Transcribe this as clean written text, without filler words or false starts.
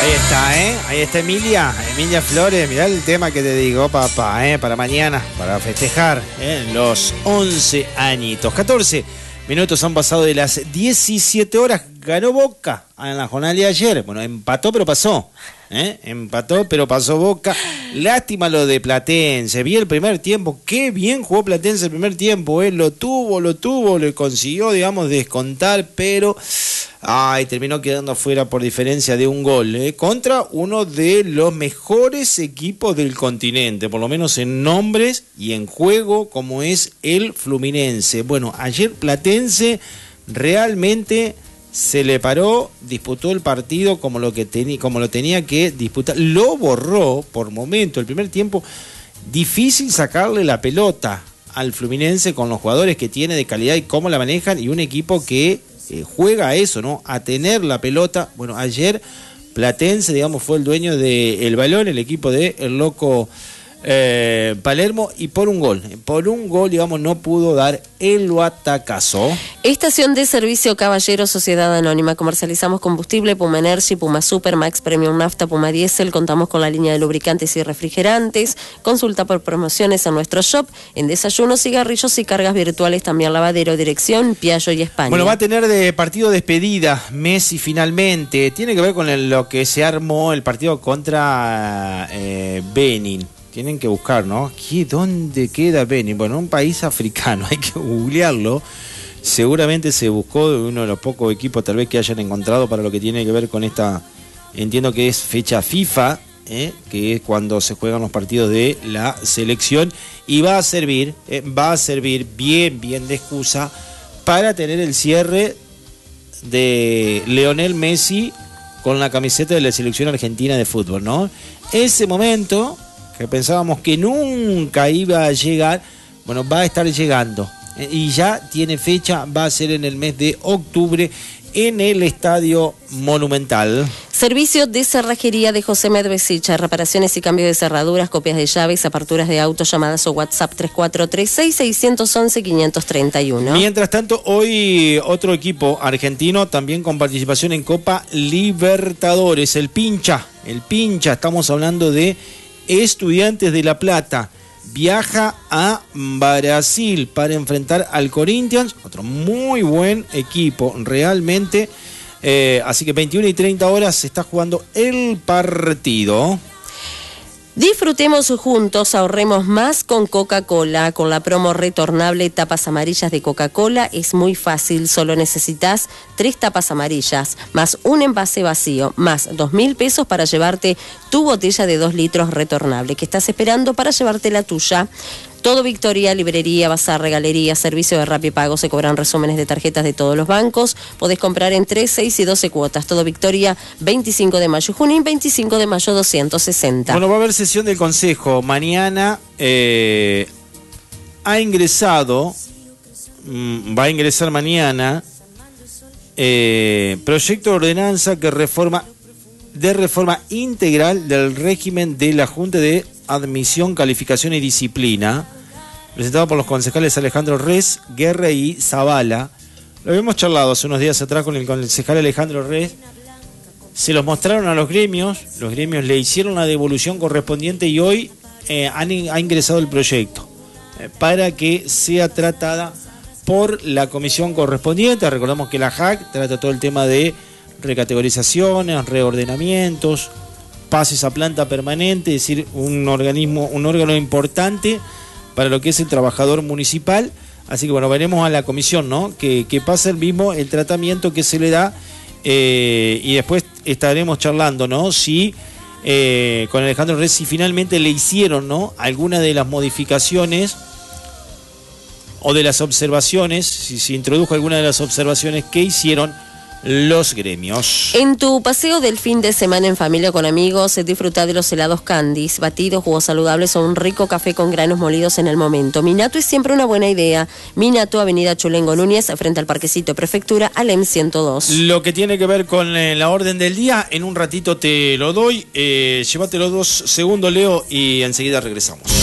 Ahí está, ¿eh? Ahí está Emilia Flores. Mirá el tema que te digo, papá, para mañana, para festejar los 11 añitos. 14 minutos han pasado de las 17 horas. Ganó Boca en la jornada de ayer. Bueno, empató, pero pasó. Empató, pero pasó Boca. Lástima lo de Platense. Vi el primer tiempo. Qué bien jugó Platense el primer tiempo. Lo tuvo, le consiguió, digamos, descontar, pero terminó quedando fuera por diferencia de un gol. Contra uno de los mejores equipos del continente, por lo menos en nombres y en juego, como es el Fluminense. Bueno, ayer Platense realmente se le paró, disputó el partido como lo tenía que disputar, lo borró por momento. El primer tiempo, difícil sacarle la pelota al Fluminense con los jugadores que tiene de calidad y cómo la manejan, y un equipo que juega a eso, ¿no? A tener la pelota. Bueno, ayer Platense, digamos, fue el dueño del balón, el equipo de el loco Palermo, y por un gol, digamos, no pudo dar el batacazo. Estación de servicio Caballero, Sociedad Anónima. Comercializamos combustible Puma Energy, Puma Super, Max Premium Nafta, Puma Diesel. Contamos con la línea de lubricantes y refrigerantes. Consulta por promociones en nuestro shop. En desayunos, cigarrillos y cargas virtuales, también lavadero. Dirección Piaggio y España. Bueno, va a tener de partido despedida Messi finalmente. Tiene que ver con lo que se armó el partido contra Benin. Tienen que buscar, ¿no? ¿Dónde queda Benin? Bueno, un país africano, hay que googlearlo. Seguramente se buscó de uno de los pocos equipos tal vez que hayan encontrado para lo que tiene que ver con esta, entiendo que es fecha FIFA, que es cuando se juegan los partidos de la selección, y va a servir bien de excusa para tener el cierre de Lionel Messi con la camiseta de la selección argentina de fútbol, ¿no? Ese momento que pensábamos que nunca iba a llegar, bueno, va a estar llegando. Y ya tiene fecha, va a ser en el mes de octubre en el Estadio Monumental. Servicio de cerrajería de José Medvesicha, reparaciones y cambios de cerraduras, copias de llaves, aperturas de autos, llamadas o WhatsApp 3436-611-531. Mientras tanto, hoy otro equipo argentino también con participación en Copa Libertadores, el Pincha, estamos hablando de Estudiantes de La Plata. Viaja a Brasil para enfrentar al Corinthians, otro muy buen equipo realmente, así que 21 y 30 horas se está jugando el partido. Disfrutemos juntos, ahorremos más con Coca-Cola. Con la promo retornable tapas amarillas de Coca-Cola es muy fácil, solo necesitas 3 tapas amarillas, más un envase vacío, más 2.000 pesos para llevarte tu botella de 2 litros retornable. ¿Qué estás esperando para llevarte la tuya? Todo Victoria, librería, bazar, regalería, servicio de Rapipago, se cobran resúmenes de tarjetas de todos los bancos. Podés comprar en 3, 6 y 12 cuotas. Todo Victoria, 25 de mayo, Junín, 25 de mayo 260. Bueno, va a haber sesión del Consejo. Mañana va a ingresar mañana proyecto de ordenanza de reforma integral del régimen de la Junta de Admisión, Calificación y Disciplina, presentado por los concejales Alejandro Rez, Guerra y Zavala. Lo habíamos charlado hace unos días atrás con el concejal Alejandro Rez. Se los mostraron a los gremios le hicieron la devolución correspondiente y hoy ha ingresado el proyecto para que sea tratada por la comisión correspondiente. Recordamos que la JAC trata todo el tema de recategorizaciones, reordenamientos, pases a planta permanente, es decir, un órgano importante para lo que es el trabajador municipal. Así que bueno, veremos a la comisión, ¿no? Que pasa el tratamiento que se le da, y después estaremos charlando, ¿no? Si con Alejandro Rez, si finalmente le hicieron, ¿no?, alguna de las modificaciones o de las observaciones, si se introdujo alguna de las observaciones que hicieron los gremios. En tu paseo del fin de semana en familia o con amigos, disfruta de los helados Candies, batidos, jugos saludables o un rico café con granos molidos en el momento. Minato es siempre una buena idea. Minato, Avenida Chulengo Núñez, frente al Parquecito Prefectura, Alem 102. Lo que tiene que ver con la orden del día, en un ratito te lo doy. Llévatelo 2 segundos, Leo, y enseguida regresamos.